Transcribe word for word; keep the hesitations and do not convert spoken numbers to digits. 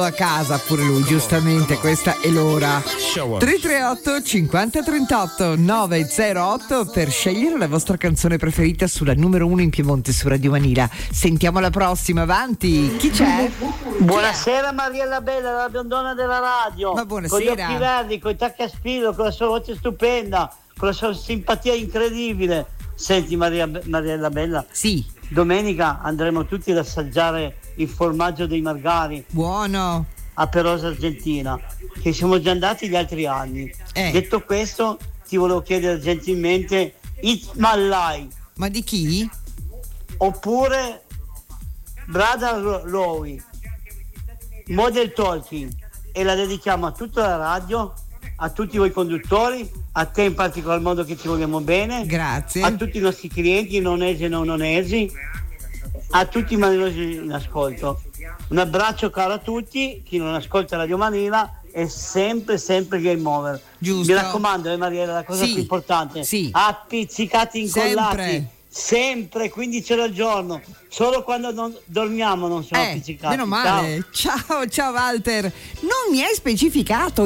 a casa pure lui, giustamente, questa è l'ora. tre tre otto cinquanta trentotto nove zero otto per scegliere la vostra canzone preferita sulla numero uno in Piemonte su Radio Manila. Sentiamo la prossima, avanti. Chi c'è? Buonasera, c'è? Mariella Bella, la biondona della radio. Ma buonasera. Con gli occhi verdi, con i tacchi a spillo, con la sua voce stupenda, con la sua simpatia incredibile. Senti Maria, Mariella Bella. Sì. Domenica andremo tutti ad assaggiare il formaggio dei Margari. Buono. A Perosa Argentina, che siamo già andati gli altri anni. Eh. Detto questo, ti volevo chiedere gentilmente It's My Life. Ma di chi? Oppure Brother Lowy, Model Talking, e la dedichiamo a tutta la radio, a tutti voi conduttori, a te in particolar modo che ti vogliamo bene. Grazie. A tutti i nostri clienti, nonesi e non nonesi, a tutti i manilosi in ascolto. Un abbraccio caro a tutti, chi non ascolta Radio Manila è sempre sempre game over. Giusto. Mi raccomando, eh Mariella, la cosa sì. più importante, sì. appizzicati, incollati sempre, sempre quindici ore al giorno, solo quando non dormiamo non siamo eh, appizzicati. Meno male. Ciao. ciao ciao Walter, non mi hai specificato